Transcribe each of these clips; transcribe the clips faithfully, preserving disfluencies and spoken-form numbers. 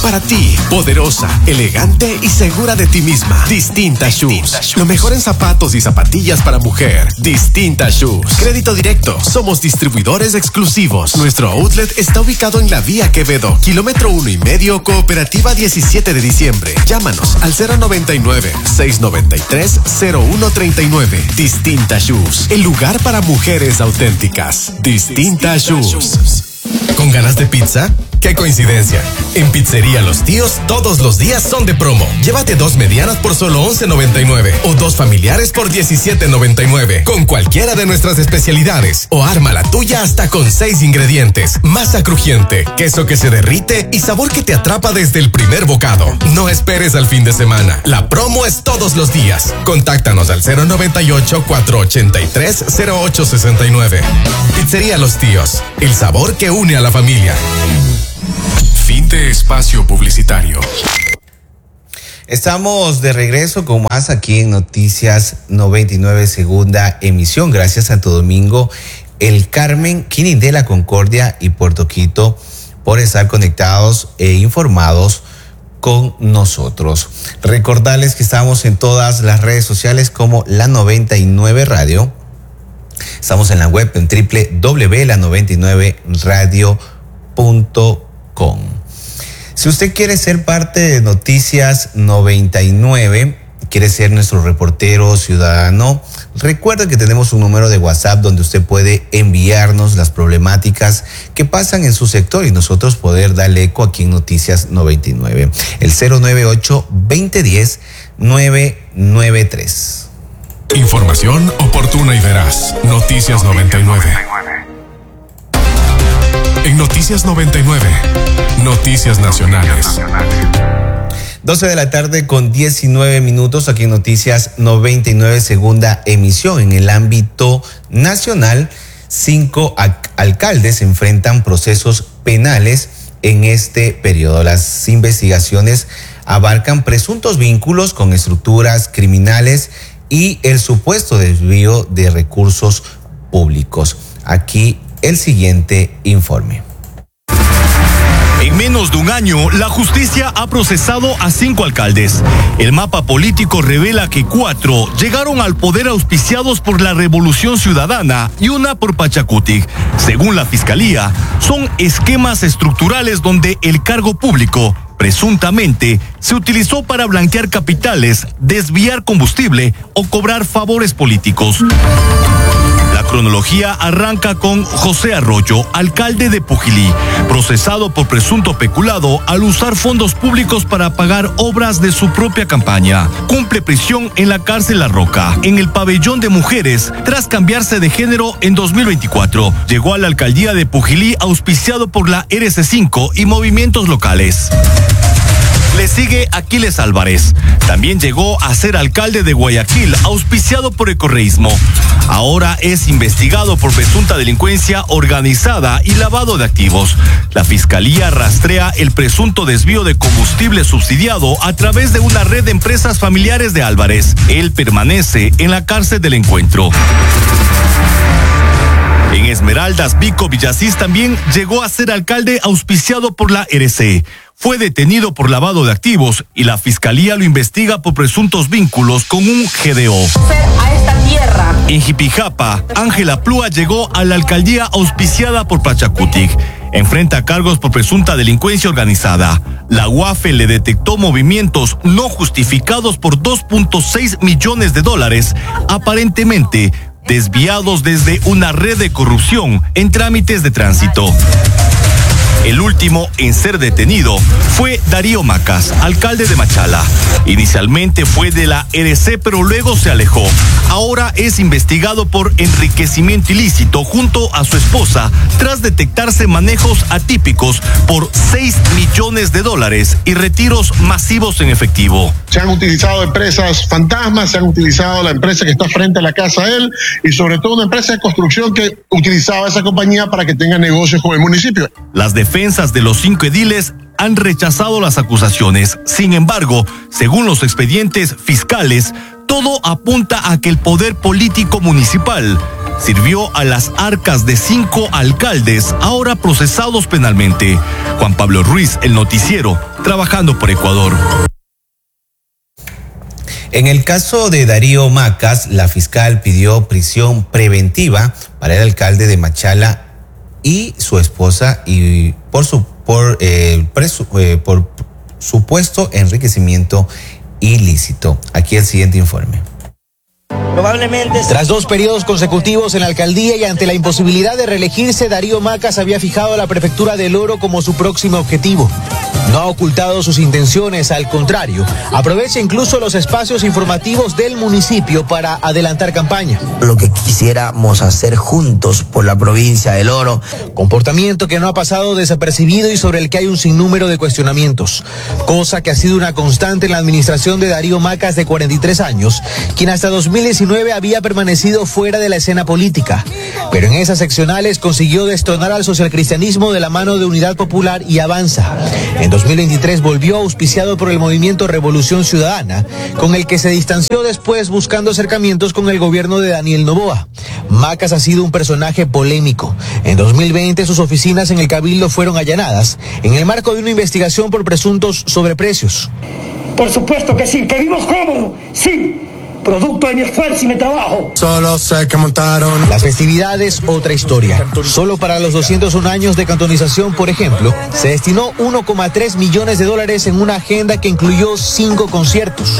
Para ti, poderosa, elegante y segura de ti misma. Distinta Shoes. Lo mejor en zapatos y zapatillas para mujer. Distinta Shoes. Crédito directo. Somos distribuidores exclusivos. Nuestro outlet está ubicado en la Vía Quevedo, kilómetro uno y medio, Cooperativa diecisiete de diciembre. Llámanos al cero noventa y nueve, seiscientos noventa y tres, cero uno treinta y nueve. Distinta Shoes. El lugar para mujeres auténticas. Distinta Shoes. ¿Con ganas de pizza? ¡Qué coincidencia! En Pizzería Los Tíos, todos los días son de promo. Llévate dos medianas por solo once noventa y nueve o dos familiares por diecisiete noventa y nueve con cualquiera de nuestras especialidades. O arma la tuya hasta con seis ingredientes. Masa crujiente, queso que se derrite y sabor que te atrapa desde el primer bocado. No esperes al fin de semana. La promo es todos los días. Contáctanos al cero noventa y ocho, cuatrocientos ochenta y tres, cero ocho sesenta y nueve. Pizzería Los Tíos, el sabor que une a la familia. Fin de espacio publicitario. Estamos de regreso con más aquí en Noticias noventa y nueve, segunda emisión. Gracias Santo Domingo, El Carmen, Quinindé, Concordia y Puerto Quito por estar conectados e informados con nosotros. Recordarles que estamos en todas las redes sociales como La noventa y nueve Radio. Estamos en la web en doble u doble u doble u punto la noventa y nueve radio punto com. Si usted quiere ser parte de Noticias noventa y nueve, quiere ser nuestro reportero ciudadano, recuerda que tenemos un número de WhatsApp donde usted puede enviarnos las problemáticas que pasan en su sector y nosotros poder darle eco aquí en Noticias noventa y nueve. El cero nueve ocho, veinte diez, nueve nueve tres. Información oportuna y veraz. Noticias noventa y nueve. En Noticias noventa y nueve, Noticias Nacionales. doce de la tarde con diecinueve minutos aquí en Noticias noventa y nueve, segunda emisión. En el ámbito nacional, cinco alcaldes enfrentan procesos penales en este periodo. Las investigaciones abarcan presuntos vínculos con estructuras criminales y el supuesto desvío de recursos públicos. Aquí el siguiente informe. En menos de un año, la justicia ha procesado a cinco alcaldes. El mapa político revela que cuatro llegaron al poder auspiciados por la Revolución Ciudadana y una por Pachacutic. Según la Fiscalía, son esquemas estructurales donde el cargo público presuntamente se utilizó para blanquear capitales, desviar combustible o cobrar favores políticos. La cronología arranca con José Arroyo, alcalde de Pujilí, procesado por presunto peculado al usar fondos públicos para pagar obras de su propia campaña. Cumple prisión en la cárcel La Roca. En el pabellón de mujeres, tras cambiarse de género en dos mil veinticuatro, llegó a la alcaldía de Pujilí auspiciado por la R C cinco y movimientos locales. Le sigue Aquiles Álvarez. También llegó a ser alcalde de Guayaquil, auspiciado por el correísmo. Ahora es investigado por presunta delincuencia organizada y lavado de activos. La Fiscalía rastrea el presunto desvío de combustible subsidiado a través de una red de empresas familiares de Álvarez. Él permanece en la cárcel del Encuentro. En Esmeraldas, Vico Villasís también llegó a ser alcalde auspiciado por la R C. Fue detenido por lavado de activos y la Fiscalía lo investiga por presuntos vínculos con un G D O. A esta tierra. En Jipijapa, Ángela Plúa llegó a la alcaldía auspiciada por Pachacutic. Enfrenta cargos por presunta delincuencia organizada. La U A F E le detectó movimientos no justificados por dos punto seis millones de dólares, aparentemente desviados desde una red de corrupción en trámites de tránsito. El último en ser detenido fue Darío Macas, alcalde de Machala. Inicialmente fue de la R C, pero luego se alejó. Ahora es investigado por enriquecimiento ilícito junto a su esposa tras detectarse manejos atípicos por seis millones de dólares y retiros masivos en efectivo. Se han utilizado empresas fantasmas, se han utilizado la empresa que está frente a la casa de él y sobre todo una empresa de construcción que utilizaba esa compañía para que tenga negocios con el municipio. Las defensas de los cinco ediles han rechazado las acusaciones. Sin embargo, según los expedientes fiscales, todo apunta a que el poder político municipal sirvió a las arcas de cinco alcaldes, ahora procesados penalmente. Juan Pablo Ruiz, El Noticiero, trabajando por Ecuador. En el caso de Darío Macas, la fiscal pidió prisión preventiva para el alcalde de Machala y su esposa y por su por eh, presu, eh, por supuesto enriquecimiento ilícito. Aquí el siguiente informe. Probablemente. Tras dos periodos consecutivos en la alcaldía y ante la imposibilidad de reelegirse, Darío Macas había fijado a la prefectura del Oro como su próximo objetivo. No ha ocultado sus intenciones, al contrario, aprovecha incluso los espacios informativos del municipio para adelantar campaña. Lo que quisiéramos hacer juntos por la provincia del Oro. Comportamiento que no ha pasado desapercibido y sobre el que hay un sinnúmero de cuestionamientos, cosa que ha sido una constante en la administración de Darío Macas, de cuarenta y tres años, quien hasta dos mil diecinueve había permanecido fuera de la escena política, pero en esas seccionales consiguió destronar al socialcristianismo de la mano de Unidad Popular y Avanza. En dos mil veintitrés volvió auspiciado por el movimiento Revolución Ciudadana, con el que se distanció después buscando acercamientos con el gobierno de Daniel Noboa. Macas ha sido un personaje polémico. En dos mil veinte sus oficinas en el Cabildo fueron allanadas en el marco de una investigación por presuntos sobreprecios. Por supuesto que sí, que vivimos cómodos, sí. Producto de mi esfuerzo y mi trabajo. Solo sé que montaron. Las festividades, otra historia. Solo para los doscientos un años de cantonización, por ejemplo, se destinó uno coma tres millones de dólares en una agenda que incluyó cinco conciertos.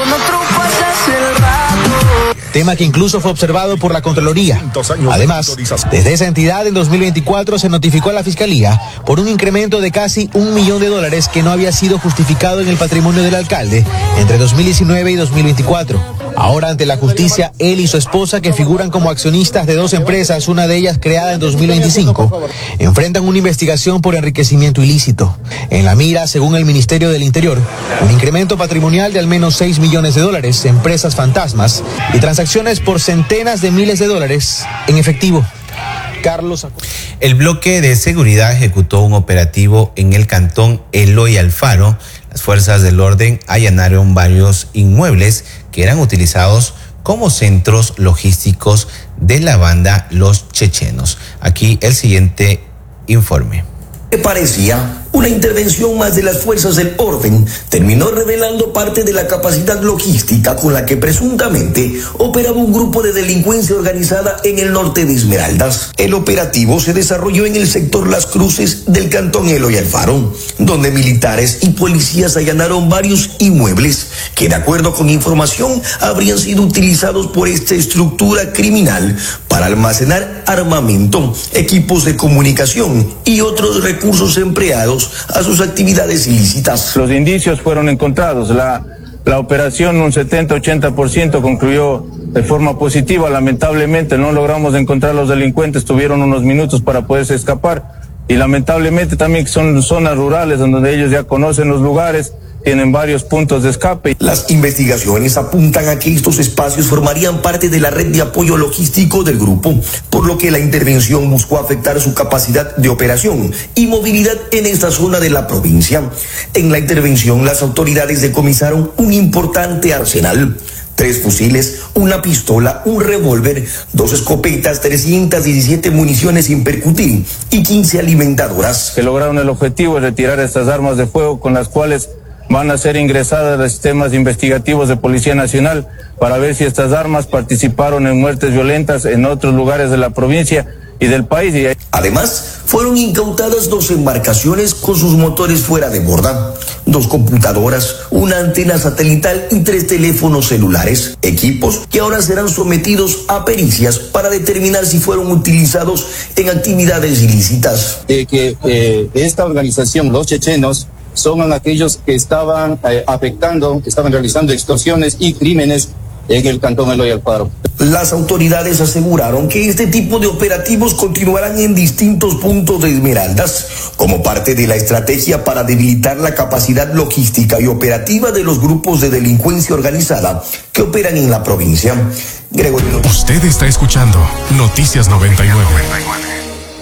Tema que incluso fue observado por la Contraloría. Además, desde esa entidad en dos mil veinticuatro se notificó a la Fiscalía por un incremento de casi un millón de dólares que no había sido justificado en el patrimonio del alcalde entre dos mil diecinueve y dos mil veinticuatro. Ahora ante la justicia, él y su esposa, que figuran como accionistas de dos empresas, una de ellas creada en dos mil veinticinco, enfrentan una investigación por enriquecimiento ilícito. En la mira, según el Ministerio del Interior, un incremento patrimonial de al menos seis millones de dólares, empresas fantasmas y transacciones por centenas de miles de dólares en efectivo. Carlos. El bloque de seguridad ejecutó un operativo en el cantón Eloy Alfaro. Las fuerzas del orden allanaron varios inmuebles que eran utilizados como centros logísticos de la banda Los Chechenos. Aquí el siguiente informe. Que parecía una intervención más de las fuerzas del orden, terminó revelando parte de la capacidad logística con la que presuntamente operaba un grupo de delincuencia organizada en el norte de Esmeraldas. El operativo se desarrolló en el sector Las Cruces del cantón Eloy Alfaro, donde militares y policías allanaron varios inmuebles que, de acuerdo con información, habrían sido utilizados por esta estructura criminal para almacenar armamento, equipos de comunicación y otros recursos empleados a sus actividades ilícitas. Los indicios fueron encontrados. La, la operación un setenta ochenta por ciento concluyó de forma positiva. Lamentablemente no logramos encontrar a los delincuentes, tuvieron unos minutos para poderse escapar y lamentablemente también son zonas rurales en donde ellos ya conocen los lugares, tienen varios puntos de escape. Las investigaciones apuntan a que estos espacios formarían parte de la red de apoyo logístico del grupo, por lo que la intervención buscó afectar su capacidad de operación y movilidad en esta zona de la provincia. En la intervención, las autoridades decomisaron un importante arsenal: tres fusiles, una pistola, un revólver, dos escopetas, trescientas diecisiete municiones sin percutir y quince alimentadoras. Que lograron el objetivo de retirar estas armas de fuego, con las cuales van a ser ingresadas a los sistemas investigativos de Policía Nacional para ver si estas armas participaron en muertes violentas en otros lugares de la provincia y del país. Además, fueron incautadas dos embarcaciones con sus motores fuera de borda, dos computadoras, una antena satelital y tres teléfonos celulares, equipos que ahora serán sometidos a pericias para determinar si fueron utilizados en actividades ilícitas. De que eh, esta organización, Los Chechenos, son aquellos que estaban eh, afectando, que estaban realizando extorsiones y crímenes en el cantón Eloy Alfaro. Las autoridades aseguraron que este tipo de operativos continuarán en distintos puntos de Esmeraldas como parte de la estrategia para debilitar la capacidad logística y operativa de los grupos de delincuencia organizada que operan en la provincia. Gregorio. Usted está escuchando Noticias noventa y nueve.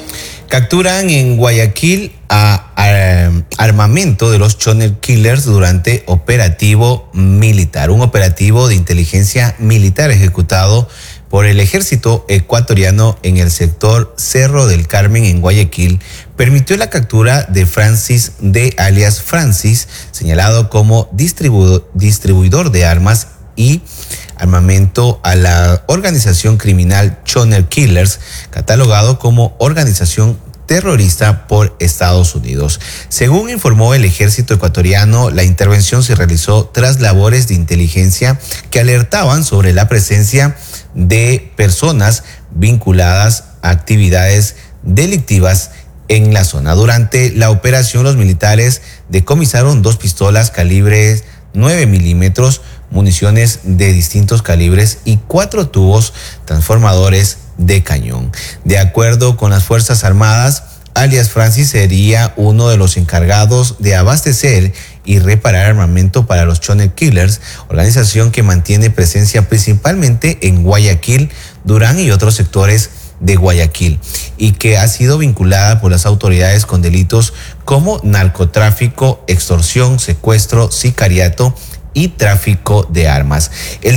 Capturan en Guayaquil a, a, armamento de los Chonner Killers durante operativo militar. Un operativo de inteligencia militar ejecutado por el ejército ecuatoriano en el sector Cerro del Carmen en Guayaquil permitió la captura de Francis D. alias Francis, señalado como distribu- distribuidor de armas y armamento a la organización criminal Chonner Killers, catalogado como organización terrorista por Estados Unidos. Según informó el ejército ecuatoriano, la intervención se realizó tras labores de inteligencia que alertaban sobre la presencia de personas vinculadas a actividades delictivas en la zona. Durante la operación, los militares decomisaron dos pistolas calibre nueve milímetros, municiones de distintos calibres y cuatro tubos transformadores de cañón. De acuerdo con las Fuerzas Armadas, alias Francis sería uno de los encargados de abastecer y reparar armamento para los Chonner Killers, organización que mantiene presencia principalmente en Guayaquil, Durán y otros sectores de Guayaquil, y que ha sido vinculada por las autoridades con delitos como narcotráfico, extorsión, secuestro, sicariato y tráfico de armas. El